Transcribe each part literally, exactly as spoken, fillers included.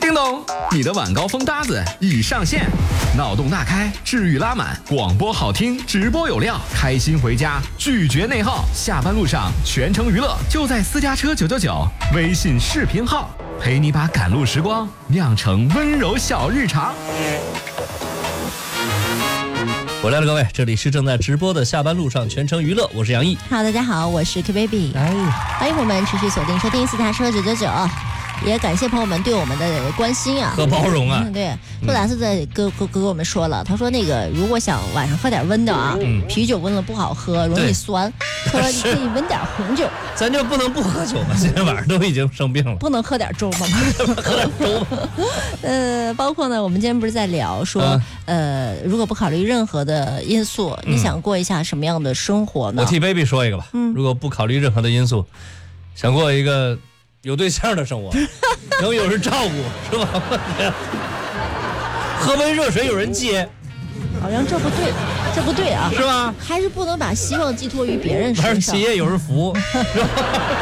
叮咚，你的晚高峰搭子已上线，脑洞大开，治愈拉满，广播好听，直播有料，开心回家，拒绝内耗，下班路上全程娱乐，就在私家车九九九微信视频号，陪你把赶路时光酿成温柔小日常。 回来了，各位，这里是正在直播的下班路上全程娱乐，我是杨毅。 好，大家好，我是 K Baby。 哎， 欢迎我们持续锁定收听私家车九九九，也感谢朋友们对我们的关心啊和包容啊。 嗯、对，托达斯在跟跟跟我们说了，他说那个如果想晚上喝点温的啊，嗯、啤酒温了不好喝，容易酸，他说你可以温点红酒。 咱就不能不喝酒吗？今天晚上都已经生病了， 不能喝点粥吗？ 喝点粥吗？ 呃，包括呢，我们今天不是在聊说，啊、呃，如果不考虑任何的因素，嗯、你想过一下什么样的生活呢？ 我替 baby 说一个吧，嗯，如果不考虑任何的因素，想过一个有对象的生活，能有人照顾，是吧？喝杯热水有人接， 好像这不对，这不对啊， 是吧？ 还是不能把希望寄托于别人身上。 还是企业有人服，是吧？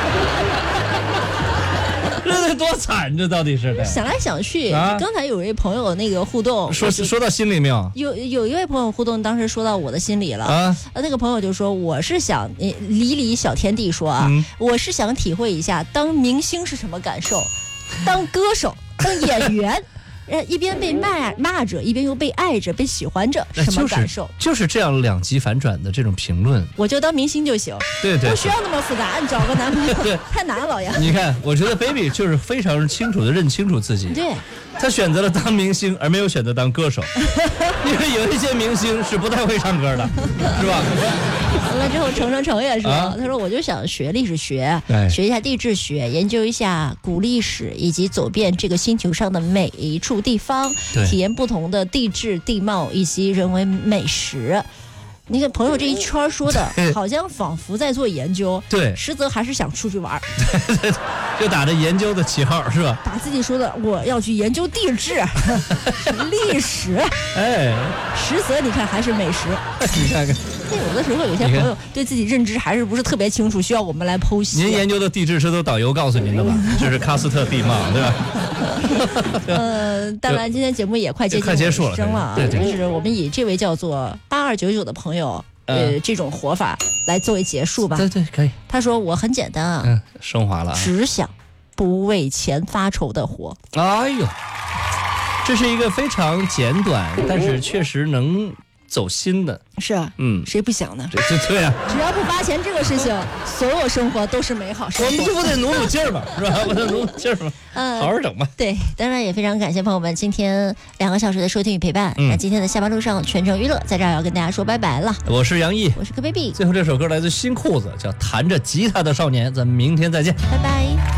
这得多惨，这到底是的。 想来想去，啊、刚才有一位朋友那个互动， 说说到心里没有？ 有有一位朋友互动，当时说到我的心里了啊。 那个朋友就说：“我是想，理理小天地说啊，嗯、我是想体会一下当明星是什么感受，当歌手，当演员。”呃，一边被骂骂着，一边又被爱着，被喜欢着，什么感受？ 就是、就是这样两极反转的这种评论。 我就当明星就行， 对对， 不需要那么复杂。你找个男朋友，对，太难了，老杨。 你看，我觉得 baby 就是非常清楚的认清楚自己。 对， 他选择了当明星，而没有选择当歌手，因为有一些明星是不太会唱歌的，是吧？ 完了之后，程程程也说，啊、他说我就想学历史学，学一下地质学，研究一下古历史，以及走遍这个星球上的每一处地方，体验不同的地质地貌以及人文美食。那个朋友这一圈说的，好像仿佛在做研究， 对， 实则还是想出去玩， 就打着研究的旗号，是吧？ 把自己说的我要去研究地质、历史， 哎， 实则你看还是美食。 你看看， 那有的时候有些朋友对自己认知还是不是特别清楚，需要我们来剖析。 您研究的地质是都导游告诉您的吧？这是喀斯特地貌，对吧？ 呃，当然今天节目也快接近快结束了， 了啊， 对对， 就是我们以这位叫做八二九九的朋友，呃，这种活法来作为结束吧。 对对，可以。 他说我很简单啊， 嗯，升华了啊， 只想不为钱发愁的活。 哎呦，这是一个非常简短，但是确实能走心的。 是啊， 嗯， 谁不想呢？ 这这对啊， 只要不花钱这个事情，所有生活都是美好生活。 我们这不得努努劲儿嘛，是吧？不得努努劲儿嘛，嗯，好好整吧。 对，当然也非常感谢朋友们今天两个小时的收听与陪伴。嗯，那今天的下班路上全程娱乐，在这儿要跟大家说拜拜了。 我是杨毅， 我是柯 baby。 最后这首歌来自新裤子，叫《弹着吉他的少年》，咱们明天再见， 拜拜。